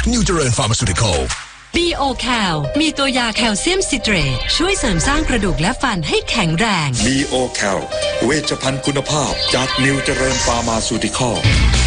New Daran Pharmaceutical BOCal มีตัวยาแคลเซียมซิเตรตช่วยเสริมสร้างกระดูกและฟันให้แข็งแรง BOCal เวชภัณฑ์คุณภาพจาก New Daran Pharmaceutical